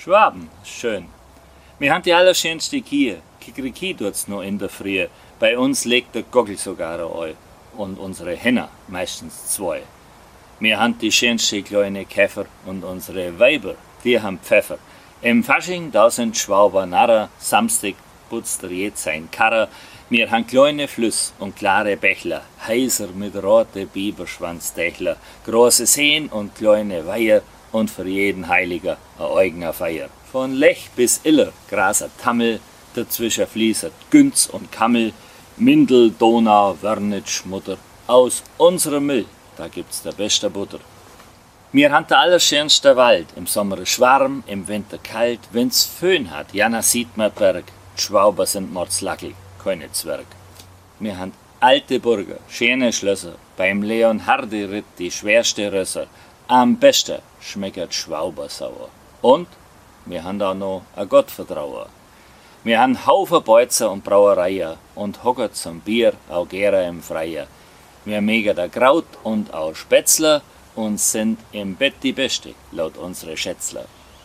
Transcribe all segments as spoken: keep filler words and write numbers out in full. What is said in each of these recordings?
Schwaben, schön. Wir haben die allerschönste Kie. Kikeriki tut's noch in der Früh. Bei uns legt der Gockel sogar ein. Und unsere Henner meistens zwei. Wir haben die schönste kleine Käfer und unsere Weiber, die haben Pfeffer. Im Fasching, da sind Schwaber Narrer, Samstag putzt er jetzt sein Karrer. Wir haben kleine Flüss und klare Bächler, heiser mit rote Biberschwanzdächler, große Seen und kleine Weiher und für jeden Heiliger eine eigener Feier. Von Lech bis Iller graset Tammel, dazwischen fließt Günz und Kammel, Mindel, Donau, Wörnitsch, Mutter. Aus unserem Müll, da gibt's der beste Butter. Wir haben der allerschönste Wald, im Sommer warm, im Winter kalt. Wenn's Föhn hat, ja, na sieht man Berg. Die Schwauber sind Mordslackel, keine Zwerg. Wir haben alte Burger, schöne Schlösser, beim Leonhardi-Ritt die schwerste Rösser. Am besten schmeckert Schwauber sauer. Und wir haben auch noch ein Gottvertrauer. Wir haben Haufen Beuzer und Brauereien und hocken zum Bier auch gerne im Freier. Wir mögen da Kraut und auch Spätzler und sind im Bett die Beste, laut unsere Schätzler.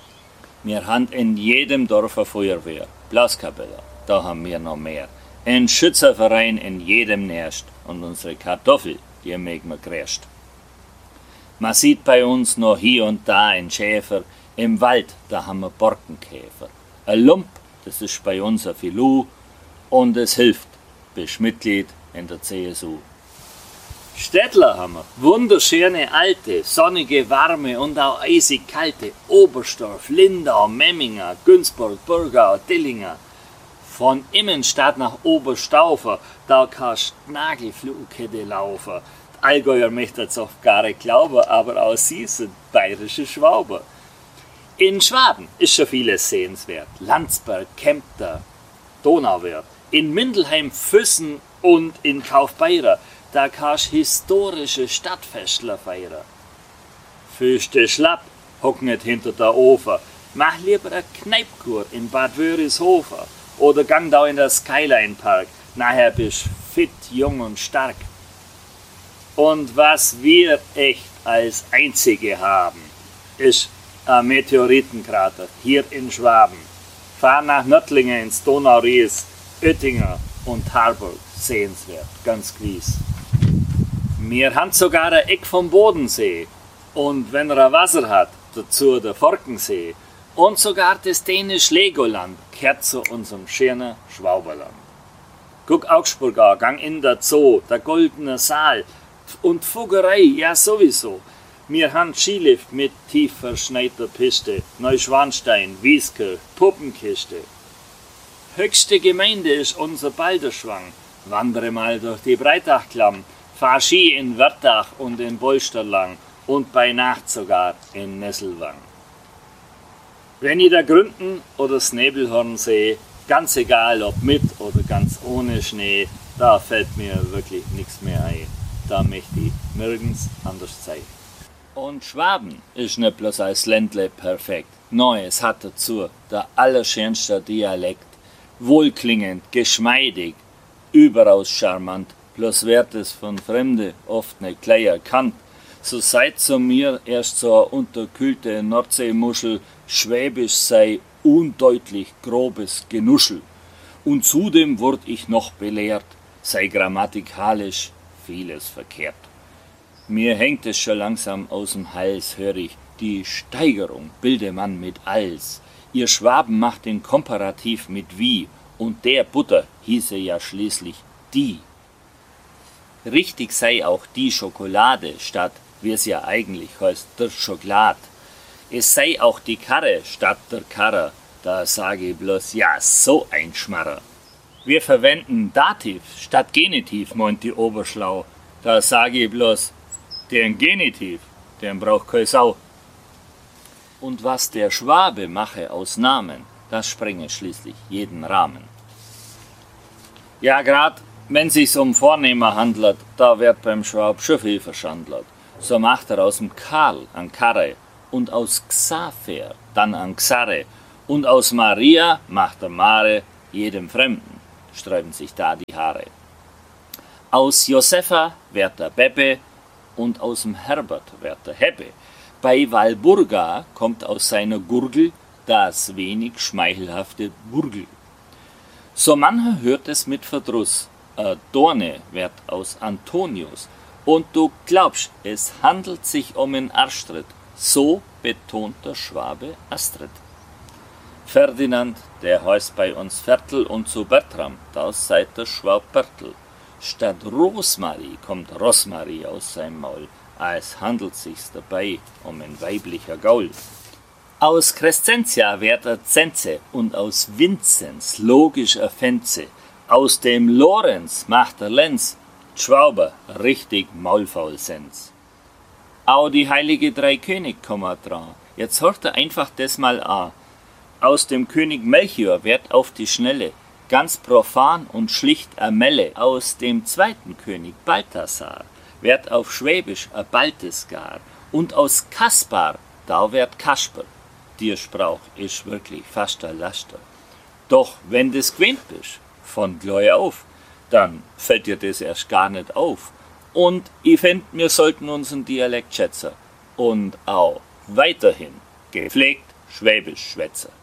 Wir haben in jedem Dorf eine Feuerwehr, Blaskapelle, da haben wir noch mehr. Ein Schützerverein in jedem Nest und unsere Kartoffel, die mögen wir gräscht. Man sieht bei uns noch hier und da einen Schäfer, im Wald, da haben wir Borkenkäfer. Ein Lump, das ist bei uns ein Filou und es hilft, bist Mitglied in der C S U. Städtler haben wir, wunderschöne alte, sonnige, warme und auch eisig kalte, Oberstdorf, Lindau, Memminger, Günzburg, Burgau, Dillinger. Von Immenstadt nach Oberstaufer, da kannst Nagelflug hätte laufen. Die Allgäuer möchten's oft gar nicht glauben, aber auch sie sind bayerische Schwauber. In Schwaben ist schon vieles sehenswert. Landsberg, Kempter, Donauwörth. In Mindelheim, Füssen und in Kaufbeurer, da kannst historische Stadtfestler feiern. Füßte schlapp, hock nicht hinter der Ofen. Mach lieber eine Kneipkur in Bad Wörishofer oder gang da in der Skyline Park. Nachher bist fit, jung und stark. Und was wir echt als Einzige haben, ist ein Meteoritenkrater hier in Schwaben. Fahr nach Nördlingen ins Donauries, Oettinger und Harburg, sehenswert, ganz gewiss. Wir haben sogar ein Eck vom Bodensee und wenn er Wasser hat, dazu der Forkensee und sogar das dänische Legoland gehört zu unserem schönen Schwauberland. Guck Augsburg an, gang in der Zoo, der Goldene Saal und Fuggerei, ja sowieso. Wir haben Skilift mit tief verschneiter Piste, Neuschwanstein, Wieske, Puppenkiste. Höchste Gemeinde ist unser Balderschwang. Wandere mal durch die Breitachklamm, fahr Ski in Wörthach und in Bolsterlang und bei Nacht sogar in Nesselwang. Wenn ich da Gründen oder das Nebelhorn sehe, ganz egal ob mit oder ganz ohne Schnee, da fällt mir wirklich nichts mehr ein. Da möchte ich nirgends anders sein. Und Schwaben ist nicht bloß als Ländle perfekt. Nein, es hat dazu der allerschönste Dialekt. Wohlklingend, geschmeidig, überaus charmant. Bloß wird es von Fremde oft nicht gleich erkannt. So seid zu mir erst so eine unterkühlte Nordseemuschel, Schwäbisch sei undeutlich grobes Genuschel. Und zudem wurd ich noch belehrt, sei grammatikalisch vieles verkehrt. Mir hängt es schon langsam aus dem Hals, hör ich, die Steigerung bilde man mit als. Ihr Schwaben macht den Komparativ mit wie, und der Butter hieße ja schließlich die. Richtig sei auch die Schokolade, statt, wie es ja eigentlich heißt, der Schokolad. Es sei auch die Karre statt der Karre, da sage ich bloß, ja, so ein Schmarrer. Wir verwenden Dativ statt Genitiv, meint die Oberschlau, da sage ich bloß, den Genitiv, den braucht keine Sau. Und was der Schwabe mache aus Namen, das sprenge schließlich jeden Rahmen. Ja, grad wenn sich's um Vornehmer handelt, da wird beim Schwab schon viel verschandelt. So macht er aus dem Karl an Karre und aus Xaver dann an Xarre und aus Maria macht er Mare jedem Fremden, sträuben sich da die Haare. Aus Josefa wird der Beppe und aus dem Herbert wird der Heppe. Bei Walburga kommt aus seiner Gurgel das wenig schmeichelhafte Burgel. So mancher hört es mit Verdruss, a Dorne wird aus Antonius, und du glaubst, es handelt sich um einen Arschtritt, so betont der Schwabe Astrid. Ferdinand, der heißt bei uns Viertel, und zu Bertram, das seid der Schwab Bertel. Statt Rosmarie kommt Rosmarie aus seinem Maul, als handelt sich's dabei um ein weiblicher Gaul. Aus Crescentia wird er Zenze und aus Vinzenz logisch a Fenze. Aus dem Lorenz macht er Lenz, Schwauber richtig Maulfaulsens. Au die heilige Drei König kommen dran, jetzt hört er einfach das mal an. Aus dem König Melchior wird auf die Schnelle ganz profan und schlicht a Melle. Aus dem zweiten König Balthasar wird auf Schwäbisch a Baltesgar. Und aus Kaspar, da wird Kasper. Dir Sprauch ist wirklich fast a Laster. Doch wenn des gewöhnt bist, von gleich auf, dann fällt dir das erst gar nicht auf. Und ich fänd, wir sollten unseren Dialekt schätzen und auch weiterhin gepflegt Schwäbisch schwätzen.